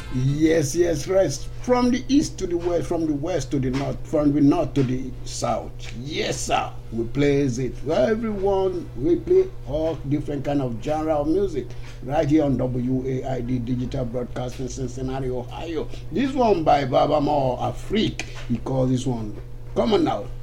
Yes, yes, right. From the east to the west, from the west to the north, from the north to the south. Yes, sir. We plays it. Well, everyone, we play all different kind of genre of music right here on WAID Digital Broadcasting, Cincinnati, Ohio. This one by Baba Mo, a freak. He calls this one. Come on now.